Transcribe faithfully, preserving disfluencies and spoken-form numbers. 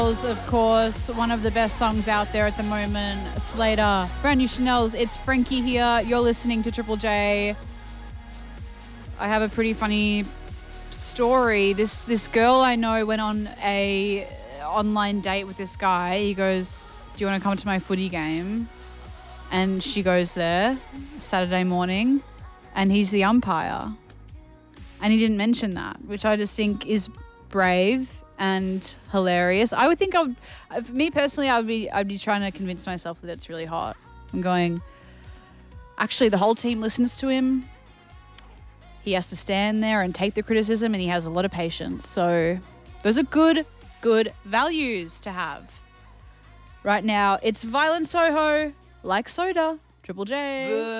Of course, one of the best songs out there at the moment. Slater, brand new Chanel's. It's Frankie here. You're listening to Triple J. I have a pretty funny story. This this girl I know went on a online date with this guy. He goes, "Do you want to come to my footy game?" And she goes there Saturday morning, and he's the umpire. And he didn't mention that, which I just think is brave and hilarious. I would think I would, for me personally, I would be, I'd be trying to convince myself that it's really hot. I'm going, actually, the whole team listens to him. He has to stand there and take the criticism, and he has a lot of patience. So those are good, good values to have. Right now, it's Violent Soho, like soda, Triple J.